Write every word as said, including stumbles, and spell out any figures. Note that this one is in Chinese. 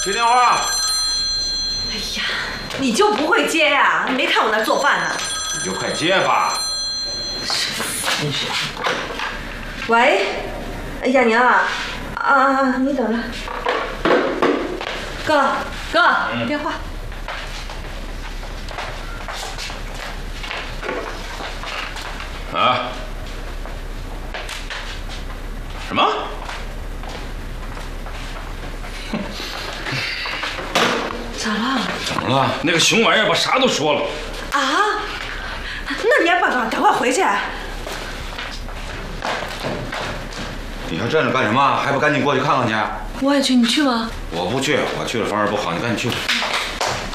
接电话。 哎呀，你就不会接呀？你没看我那做饭呢？ 你就快接吧。 真是。喂，亚宁啊，啊，你等着。哥，哥，嗯、电话。 啊？什么？ 咋了？ 怎么了？那个熊玩意儿把啥都说了。 啊？那你也爸爸赶快回去。 你还站着干什么？还不赶紧过去看看去？ 我也去，你去吗？ 我不去，我去了反而不好，你赶紧去。